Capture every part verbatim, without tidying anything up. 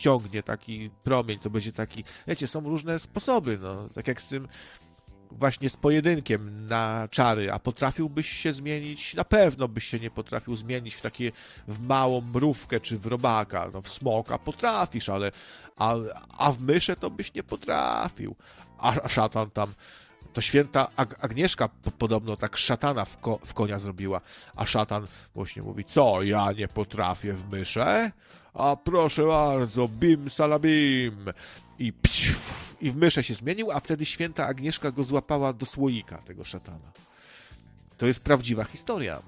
ściągnie taki promień, to będzie taki, wiecie, są różne sposoby, no, tak jak z tym właśnie z pojedynkiem na czary, a potrafiłbyś się zmienić? Na pewno byś się nie potrafił zmienić w takie, w małą mrówkę czy w robaka, no w smoka potrafisz, ale a, a w myszę to byś nie potrafił. A, a szatan tam, to święta Ag- Agnieszka po, podobno tak szatana w, ko- w konia zrobiła, a szatan właśnie mówi, co, ja nie potrafię w myszę? A proszę bardzo, bim salabim. I psiu, i w myszę się zmienił, a wtedy święta Agnieszka go złapała do słoika, tego szatana. To jest prawdziwa historia.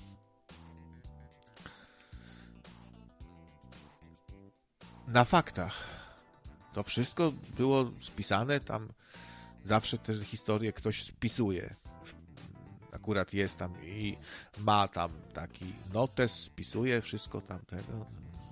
Na faktach. To wszystko było spisane, tam zawsze te historie ktoś spisuje. Akurat jest tam i ma tam taki notes, spisuje wszystko tamtego.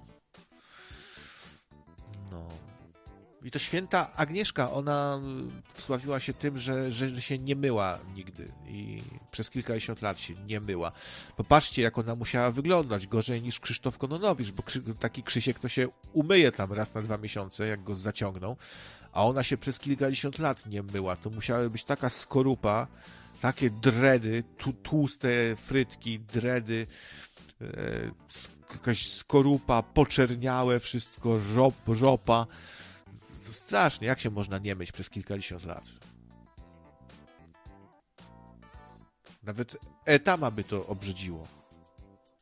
No. I to święta Agnieszka, ona wsławiła się tym, że, że się nie myła nigdy i przez kilkadziesiąt lat się nie myła. Popatrzcie, jak ona musiała wyglądać, gorzej niż Krzysztof Kononowicz, bo taki Krzysiek to się umyje tam raz na dwa miesiące, jak go zaciągną, a ona się przez kilkadziesiąt lat nie myła. To musiała być taka skorupa, takie dredy, tu, tłuste frytki, dredy, e, jakaś skorupa, poczerniałe wszystko, żop, żopa. To strasznie, jak się można nie myć przez kilkadziesiąt lat? Nawet Etama by to obrzydziło.